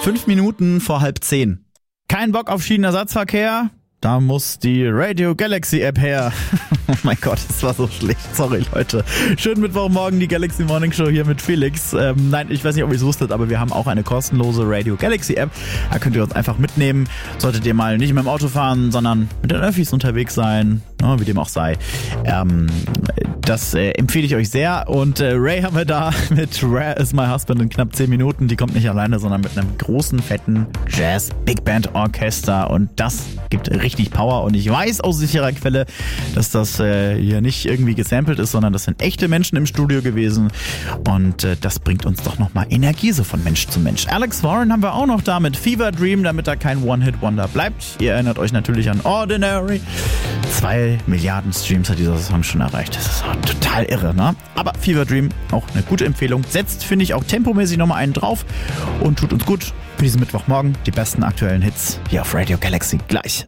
5 Minuten vor 9:30. Kein Bock auf Schienenersatzverkehr? Da muss die Radio Galaxy App her. Oh mein Gott, das war so schlecht. Sorry, Leute. Schönen Mittwochmorgen, die Galaxy Morning Show hier mit Felix. Nein, ich weiß nicht, ob ihr es wusstet, aber wir haben auch eine kostenlose Radio Galaxy App. Da könnt ihr uns einfach mitnehmen. Solltet ihr mal nicht mit dem Auto fahren, sondern mit den Öffis unterwegs sein, wie dem auch sei. Das empfehle ich euch sehr. Und Ray haben wir da mit Rare is My Husband in knapp 10 Minuten. Die kommt nicht alleine, sondern mit einem großen, fetten Jazz-Big-Band-Orchester. Und das gibt richtig Power. Und ich weiß aus sicherer Quelle, dass das hier nicht irgendwie gesampelt ist, sondern das sind echte Menschen im Studio gewesen. Und das bringt uns doch nochmal Energie so von Mensch zu Mensch. Alex Warren haben wir auch noch da mit Fever Dream, damit er kein One-Hit-Wonder bleibt. Ihr erinnert euch natürlich an Ordinary. 2 Milliarden Streams hat dieser Song schon erreicht. Das ist auch total irre, ne? Aber Fever Dream, auch eine gute Empfehlung. Setzt, finde ich, auch tempomäßig nochmal einen drauf und tut uns gut für diesen Mittwochmorgen. Die besten aktuellen Hits hier auf Radio Galaxy. Gleich.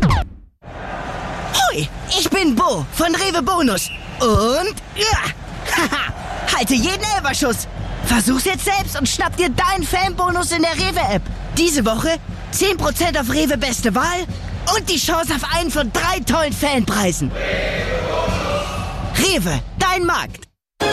Hoi, ich bin Bo von Rewe Bonus. Und halte jeden Elberschuss. Versuch's jetzt selbst und schnapp dir deinen Fanbonus in der Rewe-App. Diese Woche 10% auf Rewe Beste Wahl und die Chance auf einen von 3 tollen Fanpreisen. Rewe, dein Markt.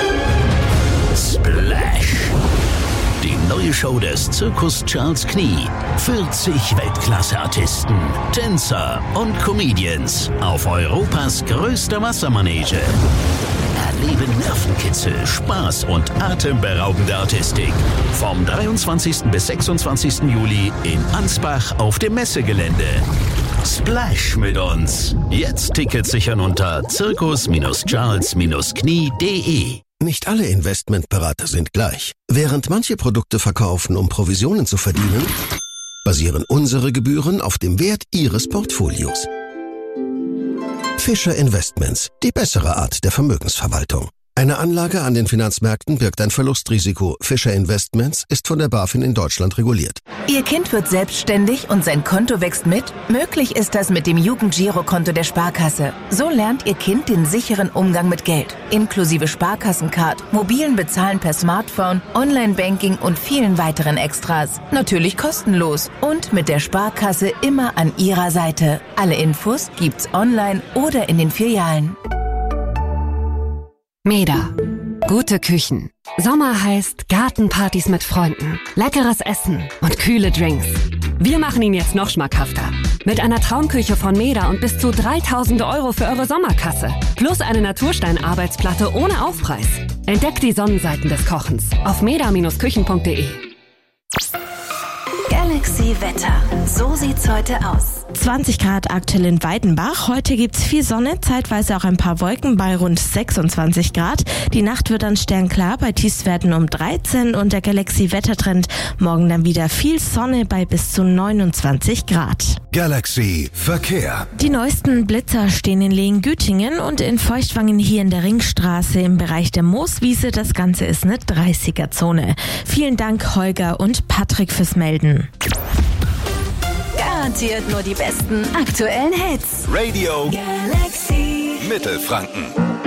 Splash. Die neue Show des Zirkus Charles Knie. 40 Weltklasse-Artisten, Tänzer und Comedians auf Europas größter Wassermanege. Erleben Nervenkitzel, Spaß und atemberaubende Artistik. Vom 23. bis 26. Juli in Ansbach auf dem Messegelände. Splash mit uns. Jetzt Tickets sichern unter zirkus-charles-knie.de. Nicht alle Investmentberater sind gleich. Während manche Produkte verkaufen, um Provisionen zu verdienen, basieren unsere Gebühren auf dem Wert Ihres Portfolios. Fischer Investments, die bessere Art der Vermögensverwaltung. Eine Anlage an den Finanzmärkten birgt ein Verlustrisiko. Fischer Investments ist von der BaFin in Deutschland reguliert. Ihr Kind wird selbstständig und sein Konto wächst mit? Möglich ist das mit dem Jugendgirokonto der Sparkasse. So lernt Ihr Kind den sicheren Umgang mit Geld. Inklusive Sparkassencard, mobilen Bezahlen per Smartphone, Online-Banking und vielen weiteren Extras. Natürlich kostenlos und mit der Sparkasse immer an Ihrer Seite. Alle Infos gibt's online oder in den Filialen. Meda. Gute Küchen. Sommer heißt Gartenpartys mit Freunden, leckeres Essen und kühle Drinks. Wir machen ihn jetzt noch schmackhafter. Mit einer Traumküche von Meda und bis zu 3.000 € für eure Sommerkasse. Plus eine Naturstein-Arbeitsplatte ohne Aufpreis. Entdeckt die Sonnenseiten des Kochens auf meda-küchen.de. Galaxy Wetter. So sieht's heute aus. 20 Grad aktuell in Weidenbach. Heute gibt's viel Sonne, zeitweise auch ein paar Wolken bei rund 26 Grad. Die Nacht wird dann sternklar bei Tiefstwerten um 13 und der Galaxy-Wettertrend morgen dann wieder viel Sonne bei bis zu 29 Grad. Galaxy Verkehr. Die neuesten Blitzer stehen in Lehen-Gütingen und in Feuchtwangen hier in der Ringstraße im Bereich der Mooswiese. Das Ganze ist eine 30er-Zone. Vielen Dank Holger und Patrick fürs Melden. Garantiert nur die besten aktuellen Hits. Radio Galaxy Mittelfranken.